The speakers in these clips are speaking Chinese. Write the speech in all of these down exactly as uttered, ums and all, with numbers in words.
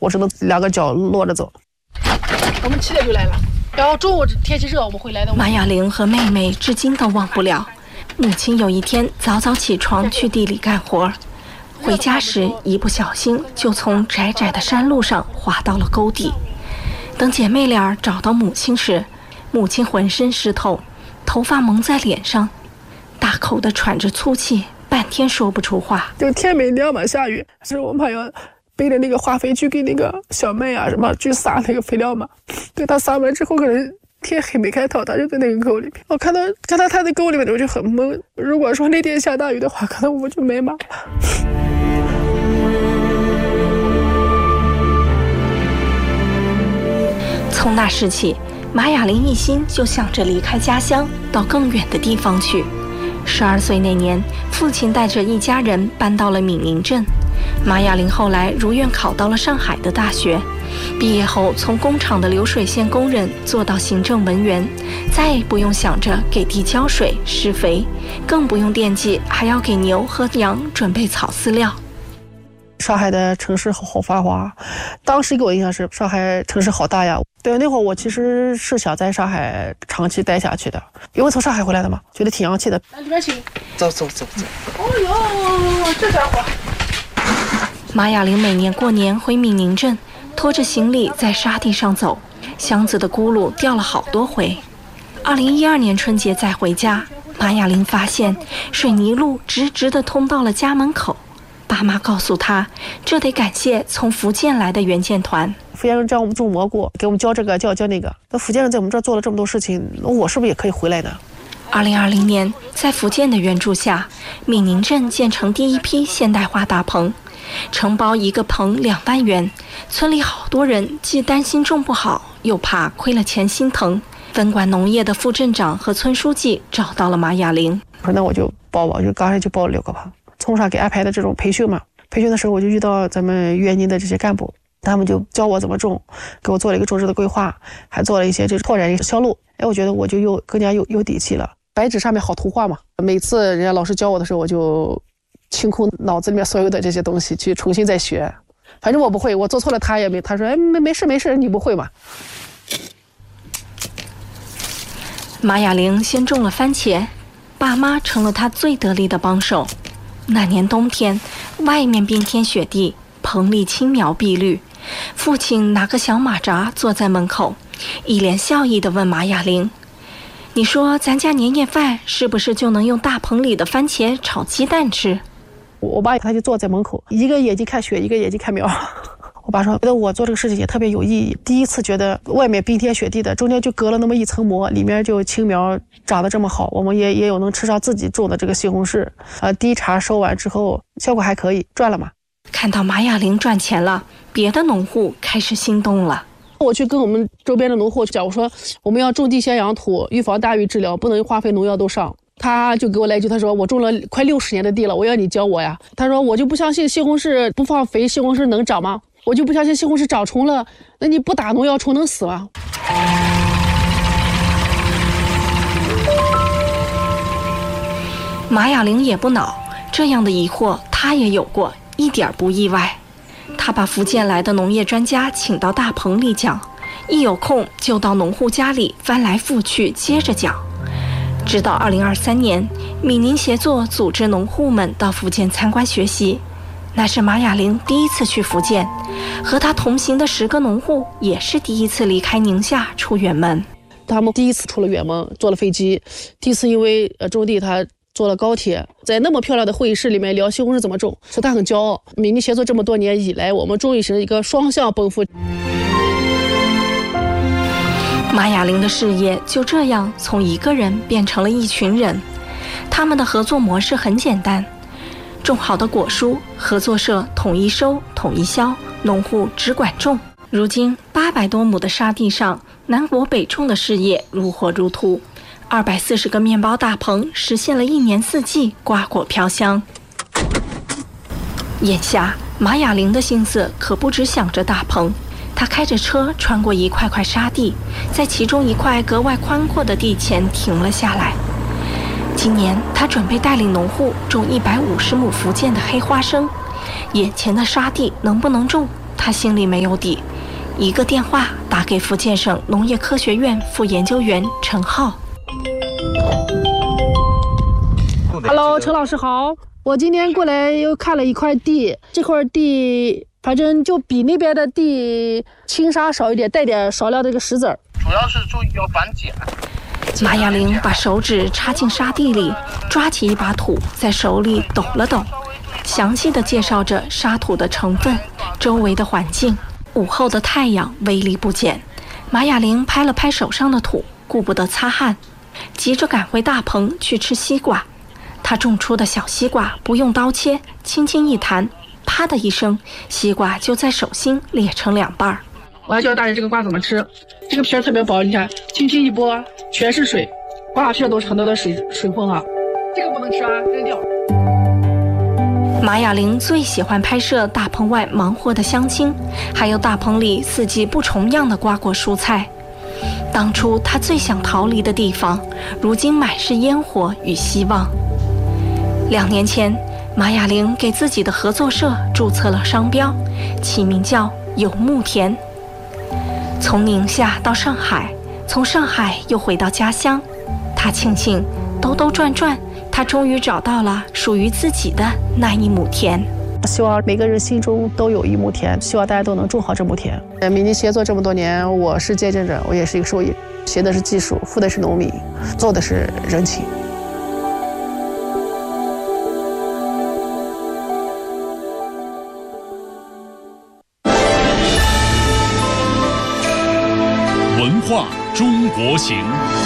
我只能两个脚落着走。 我们七点就来了，然后中午天气热，我们回来的。 马雅玲和妹妹至今都忘不了，母亲有一天早早起床去地里干活，回家时一不小心就从窄窄的山路上滑到了沟底。等姐妹俩找到母亲时，母亲浑身湿透，头发蒙在脸上，大口地喘着粗气，半天说不出话。 就天没亮嘛，下雨，就是我们还要背着那个化肥去给那个小麦啊什么去撒那个肥料嘛。对，他撒完之后可能天黑没开透，他就在那个沟里面。我看到看到他在沟里面，我就很懵。如果说那天下大雨的话，可能我就没马了。 从那时起，马雅玲一心就想着离开家乡，到更远的地方去。十二岁那年，父亲带着一家人搬到了闽宁镇。马雅玲后来如愿考到了上海的大学，毕业后从工厂的流水线工人做到行政文员，再也不用想着给地浇水施肥，更不用惦记还要给牛和羊准备草饲料。 上海的城市好繁华，当时给我印象是上海城市好大呀。对，那会儿我其实是想在上海长期待下去的，因为从上海回来的嘛，觉得挺洋气的。 来里边请， 走走走走。 哦呦，这家伙！ 马雅玲每年过年回闽宁镇，拖着行李在沙地上走，箱子的轱辘掉了好多回。二零一二年春节再回家，马雅玲发现水泥路直直地通到了家门口。爸妈告诉他，这得感谢从福建来的援建团。 福建人教我们种蘑菇，给我们教这个教教那个。那福建人在我们这儿做了这么多事情，我是不是也可以回来呢？ 二零二零年，在福建的援助下，闽宁镇建成第一批现代化大棚，承包一个棚两万元。村里好多人既担心种不好，又怕亏了钱心疼。分管农业的副镇长和村书记找到了马雅玲， 我说那我就报吧，就刚才就报了六个棚。从上给安排的这种培训嘛，培训的时候我就遇到咱们援宁的这些干部，他们就教我怎么种，给我做了一个种植的规划，还做了一些这拓展一个销路。哎，我觉得我就又更加有有底气了。白纸上面好图画嘛，每次人家老师教我的时候，我就清空脑子里面所有的这些东西，去重新再学。反正我不会，我做错了他也没，他说哎没没事没事，你不会嘛。 马雅玲先种了番茄，爸妈成了她最得力的帮手。那年冬天，外面冰天雪地，棚里青苗碧绿。父亲拿个小马扎坐在门口，一脸笑意地问马雅玲：“你说咱家年夜饭是不是就能用大棚里的番茄炒鸡蛋吃？” 我爸他就坐在门口，一个眼睛看雪，一个眼睛看苗。我爸说，觉得我做这个事情也特别有意义。第一次觉得外面冰天雪地的，中间就隔了那么一层膜，里面就青苗长得这么好，我们也也有能吃上自己种的这个西红柿。呃，第一茬收完之后，效果还可以，赚了嘛。 看到马雅玲赚钱了，别的农户开始心动了。 我去跟我们周边的农户讲，我说我们要种地先养土，预防大雨治疗，不能化肥农药都上。他就给我来一句，他说我种了快六十年的地了，我要你教我呀。他说我就不相信西红柿不放肥，西红柿能长吗？我就不相信西红柿长虫了，那你不打农药虫能死吗？ 马雅玲也不恼，这样的疑惑她也有过，一点不意外。她把福建来的农业专家请到大棚里讲，一有空就到农户家里翻来覆去接着讲。直到二零二三年，闽宁协作组织农户们到福建参观学习，那是马雅玲第一次去福建，和她同行的十个农户也是第一次离开宁夏出远门。 他们第一次出了远门，坐了飞机，第一次因为呃种地，他坐了高铁，在那么漂亮的会议室里面聊西红柿怎么种，所以他很骄傲。闽宁协作这么多年以来，我们终于是一个双向奔赴。 马雅玲的事业就这样从一个人变成了一群人。他们的合作模式很简单，种好的果蔬，合作社统一收统一销，农户只管种。如今八百多亩的沙地上，南国北种的事业如火如荼，二百四十个面包大棚实现了一年四季瓜果飘香。眼下马雅玲的心思可不只想着大棚，他开着车穿过一块块沙地，在其中一块格外宽阔的地前停了下来。今年他准备带领农户种一百五十亩福建的黑花生，眼前的沙地能不能种， 他心里没有底，一个电话打给福建省农业科学院副研究员陈浩。 Hello， 陈老师好，我今天过来又看了一块地，这块地反正就比那边的地轻沙少一点，带点少量的这个石子儿。 主要是注意要反碱。 马亚玲把手指插进沙地里，抓起一把土，在手里抖了抖，详细地介绍着沙土的成分、周围的环境。午后的太阳威力不减，马亚玲拍了拍手上的土，顾不得擦汗，急着赶回大棚去吃西瓜。她种出的小西瓜不用刀切，轻轻一弹，啪的一声，西瓜就在手心裂成两半。 我要教大人这个瓜怎么吃，这个皮儿特别薄，你看，轻轻一拨，全是水，瓜皮都是很多的水水分啊，这个不能吃啊，扔掉。 马亚玲最喜欢拍摄大棚外忙活的乡亲，还有大棚里四季不重样的瓜果蔬菜。当初她最想逃离的地方，如今满是烟火与希望。两年前，马亚玲给自己的合作社注册了商标，起名叫有木田。从宁夏到上海，从上海又回到家乡，她庆幸兜兜转转，她终于找到了属于自己的那一亩田。 希望每个人心中都有一亩田，希望大家都能种好这亩田。米尼协作这么多年，我是见证者，我也是一个受益，学的是技术，付的是农民，做的是人情。 文化中国行。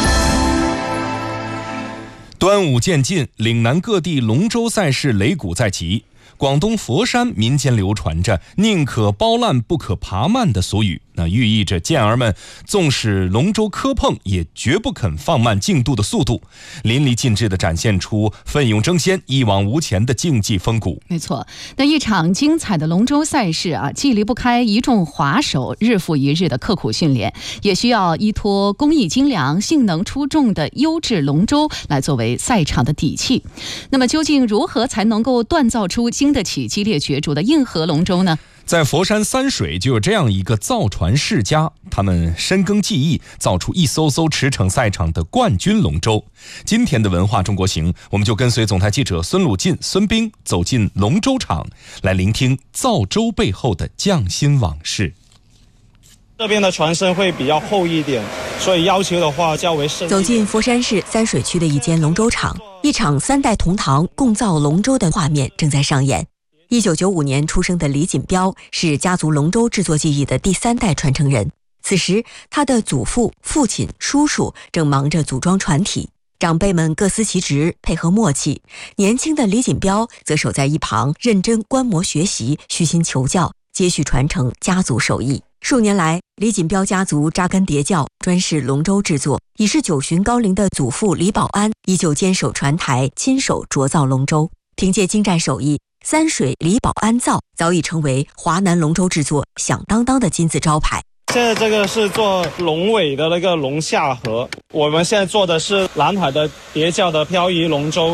端午渐近，岭南各地龙舟赛事擂鼓在即。广东佛山民间流传着宁可包烂不可扒慢的俗语，那寓意着健儿们纵使龙舟磕碰也绝不肯放慢竞渡的速度，淋漓尽致地展现出奋勇争先一往无前的竞技风骨。 没错，那一场精彩的龙舟赛事啊，既离不开一众滑手日复一日的刻苦训练，也需要依托工艺精良、性能出众的优质龙舟来作为赛场的底气。那么究竟如何才能够锻造出经得起激烈角逐的硬核龙舟呢？ 在佛山三水就有这样一个造船世家，他们深耕技艺，造出一艘艘驰骋赛场的冠军龙舟。今天的文化中国行，我们就跟随总台记者孙鲁进、孙兵走进龙舟场，来聆听造舟背后的匠心往事。 这边的船身会比较厚一点，所以要求的话较为深。 走进佛山市三水区的一间龙舟厂，一场三代同堂共造龙舟的画面正在上演。一九九五年出生的李锦标是家族龙舟制作技艺的第三代传承人。此时，他的祖父、父亲、叔叔正忙着组装船体，长辈们各司其职，配合默契。年轻的李锦标则守在一旁，认真观摩学习，虚心求教，接续传承家族手艺。数年来，李锦标家族扎根叠教，专事龙舟制作。已是九旬高龄的祖父李保安依旧坚守船台，亲手琢造龙舟。凭借精湛手艺，三水李保安造早已成为华南龙舟制作响当当的金字招牌。 现在这个是做龙尾的那个龙下河，我们现在做的是南海的叠教的漂移龙舟。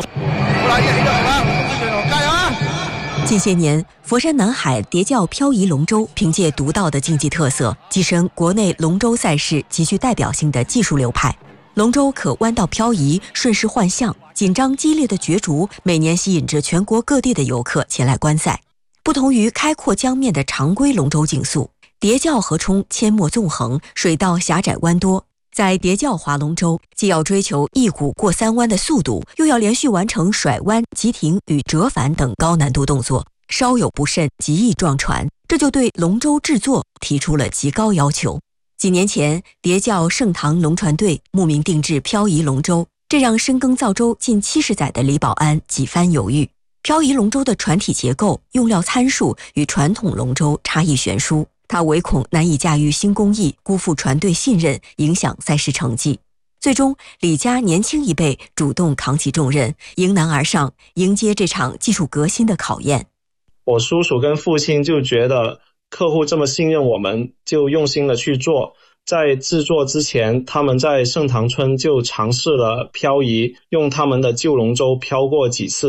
近些年，佛山南海叠教漂移龙舟凭借独到的竞技特色，跻身国内龙舟赛事极具代表性的技术流派。龙舟可弯道漂移，顺势换向，紧张激烈的角逐每年吸引着全国各地的游客前来观赛。不同于开阔江面的常规龙舟竞速，叠教河冲阡陌纵横，水道狭窄弯多。在叠教划龙舟，既要追求一鼓过三弯的速度，又要连续完成甩弯、急停与折返等高难度动作，稍有不慎极易撞船，这就对龙舟制作提出了极高要求。几年前，叠教盛唐龙船队慕名定制漂移龙舟，这让深耕造舟近七十载的李保安几番犹豫。漂移龙舟的船体结构、用料参数与传统龙舟差异悬殊，他唯恐难以驾驭新工艺，辜负船队信任，影响赛事成绩。最终，李家年轻一辈主动扛起重任，迎难而上，迎接这场技术革新的考验。 我叔叔跟父亲就觉得客户这么信任我们，就用心的去做。在制作之前，他们在盛唐村就尝试了漂移，用他们的旧龙舟漂过几次。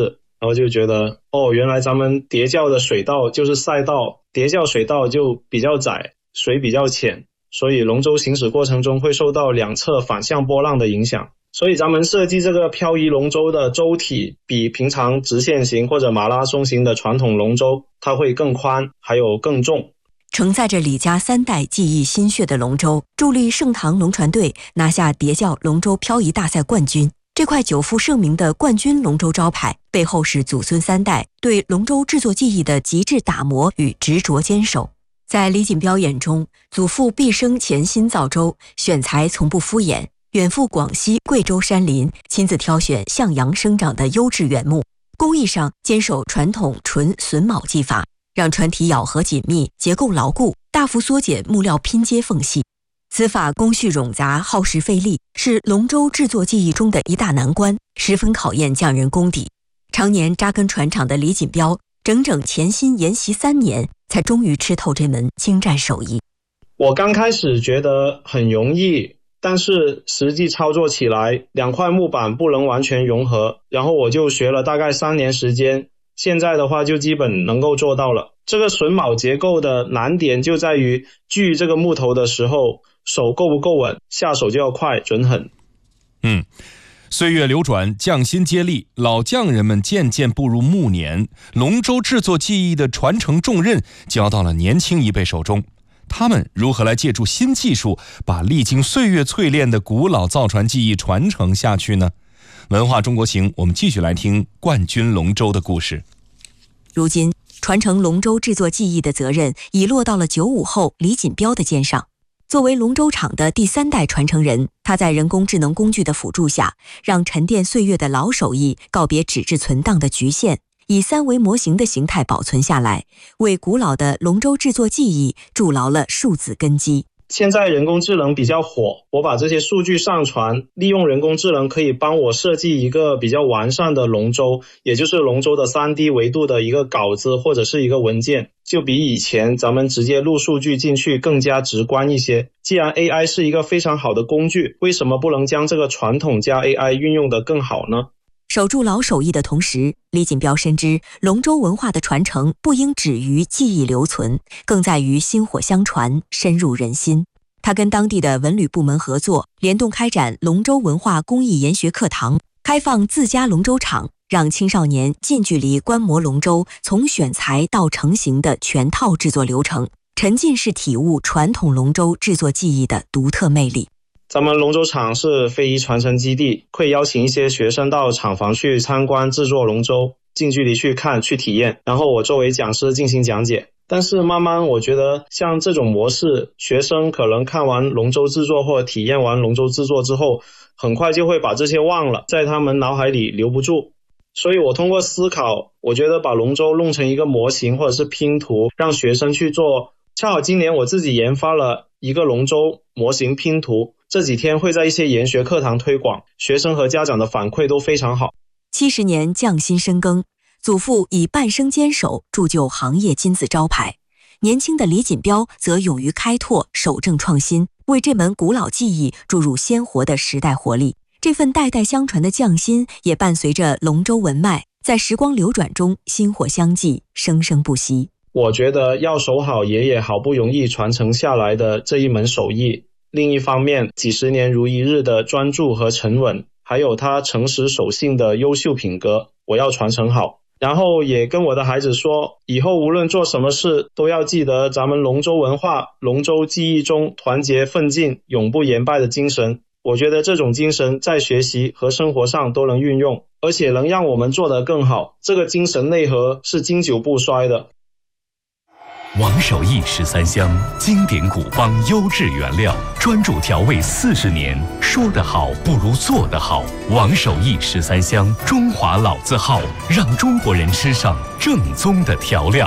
然后就觉得哦，原来咱们叠嶂的水道就是赛道，叠嶂水道就比较窄，水比较浅，所以龙舟行驶过程中会受到两侧反向波浪的影响。所以咱们设计这个漂移龙舟的舟体比平常直线型或者马拉松型的传统龙舟它会更宽，还有更重。 承载着李家三代技艺心血的龙舟，助力盛唐龙船队拿下叠嶂龙舟漂移大赛冠军。这块久负盛名的冠军龙舟招牌，背后是祖孙三代对龙舟制作技艺的极致打磨与执着坚守。在李锦标眼中，祖父毕生潜心造舟，选材从不敷衍，远赴广西、贵州山林，亲自挑选向阳生长的优质原木，工艺上坚守传统纯榫卯技法，让船体咬合紧密，结构牢固，大幅缩减木料拼接缝隙。此法工序冗杂，耗时费力，是龙舟制作技艺中的一大难关，十分考验匠人功底。常年扎根船厂的李锦标，整整潜心研习三年，才终于吃透这门精湛手艺。 我刚开始觉得很容易，但是实际操作起来，两块木板不能完全融合，然后我就学了大概三年时间，现在的话就基本能够做到了。这个榫卯结构的难点就在于锯这个木头的时候，手够不够稳，下手就要快准狠。 嗯，岁月流转，匠心接力，老匠人们渐渐步入暮年，龙舟制作技艺的传承重任交到了年轻一辈手中。他们如何来借助新技术，把历经岁月淬炼的古老造船技艺传承下去呢？文化中国行，我们继续来听冠军龙舟的故事。 如今，传承龙舟制作技艺的责任已落到了九五后李锦标的肩上。作为龙舟厂的第三代传承人，他在人工智能工具的辅助下，让沉淀岁月的老手艺告别纸质存档的局限，以三维模型的形态保存下来，为古老的龙舟制作技艺筑牢了数字根基。 现在人工智能比较火，我把这些数据上传，利用人工智能可以帮我设计一个比较完善的龙舟，也就是龙舟的 三 D 维度的一个稿子或者是一个文件，就比以前咱们直接录数据进去更加直观一些。既然 A I 是一个非常好的工具，为什么不能将这个传统加 A I 运用得更好呢？ 守住老手艺的同时，李锦标深知龙舟文化的传承不应止于记忆留存，更在于薪火相传，深入人心。他跟当地的文旅部门合作，联动开展龙舟文化工艺研学课堂，开放自家龙舟厂，让青少年近距离观摩龙舟从选材到成型的全套制作流程，沉浸式体悟传统龙舟制作技艺的独特魅力。 咱们龙舟厂是非遗传承基地，会邀请一些学生到厂房去参观制作龙舟，近距离去看去体验，然后我作为讲师进行讲解。但是慢慢我觉得像这种模式，学生可能看完龙舟制作或者体验完龙舟制作之后，很快就会把这些忘了，在他们脑海里留不住。所以我通过思考，我觉得把龙舟弄成一个模型或者是拼图，让学生去做。恰好今年我自己研发了一个龙舟模型拼图，这几天会在一些研学课堂推广，学生和家长的反馈都非常好。 七十年匠心深耕，祖父以半生坚守铸就行业金字招牌，年轻的李锦标则勇于开拓，守正创新，为这门古老技艺注入鲜活的时代活力。这份代代相传的匠心也伴随着龙舟文脉，在时光流转中薪火相继，生生不息。 我觉得要守好爷爷好不容易传承下来的这一门手艺，另一方面几十年如一日的专注和沉稳，还有他诚实守信的优秀品格，我要传承好。然后也跟我的孩子说，以后无论做什么事，都要记得咱们龙舟文化、龙舟技艺中团结奋进、永不言败的精神。我觉得这种精神在学习和生活上都能运用，而且能让我们做得更好。这个精神内核是经久不衰的。 王守义十三香，经典古方优质原料，专注调味四十年，说得好不如做得好。王守义十三香，中华老字号，让中国人吃上正宗的调料。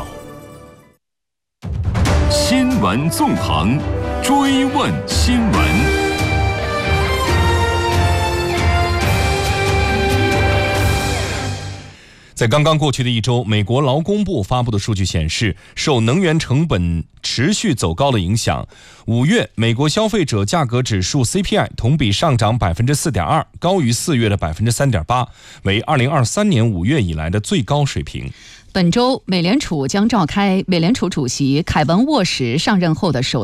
新闻纵横，追问新闻。 在刚刚过去的一周，美国劳工部发布的数据显示，受能源成本持续走高的影响，五月美国消费者价格指数 C P I 同比上涨 百分之四点二， 高于四月的 百分之三点八， 为二零二三年五月以来的最高水平。 本周美联储将召开美联储主席凯文·沃什上任后的首